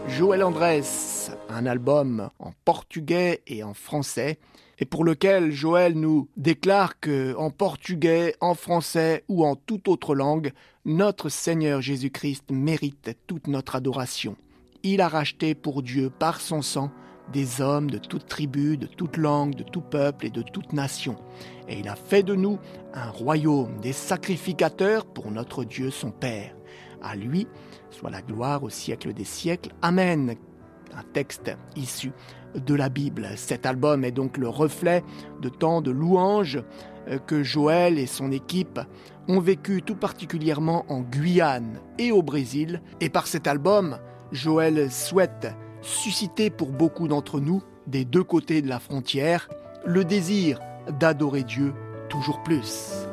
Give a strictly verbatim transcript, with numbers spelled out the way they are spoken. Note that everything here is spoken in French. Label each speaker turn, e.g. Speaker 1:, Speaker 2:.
Speaker 1: Joël Andrés, un album en portugais et en français, et pour lequel Joël nous déclare que, en portugais, en français ou en toute autre langue, notre Seigneur Jésus-Christ mérite toute notre adoration. Il a racheté pour Dieu, par son sang, des hommes de toute tribu, de toute langue, de tout peuple et de toute nation. Et il a fait de nous un royaume, des sacrificateurs pour notre Dieu son Père. À lui soit la gloire au siècle des siècles. Amen. Un texte issu de la Bible. Cet album est donc le reflet de tant de louanges que Joël et son équipe ont vécu tout particulièrement en Guyane et au Brésil. Et par cet album, Joël souhaite susciter pour beaucoup d'entre nous, des deux côtés de la frontière, le désir d'adorer Dieu toujours plus.